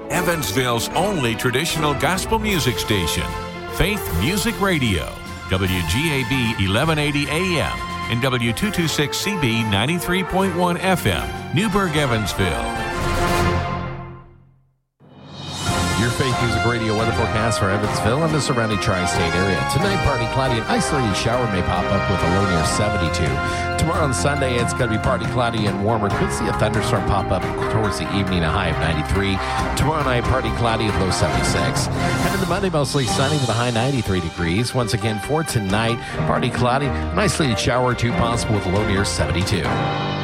Evansville's only traditional gospel music station, Faith Music Radio, WGAB 1180 AM and W226CB 93.1 FM, Newburgh, Evansville. Your Faith Music Radio weather forecast for Evansville and the surrounding tri-state area. Tonight, partly cloudy. An isolated shower may pop up with a low near 72. Tomorrow on Sunday, it's going to be partly cloudy and warmer. Could see a thunderstorm pop up towards the evening, a high of 93. Tomorrow night, partly cloudy and low 76. And into Monday, mostly sunny with a high 93 degrees. Once again, for tonight, partly cloudy. An isolated shower or two possible with a low near 72.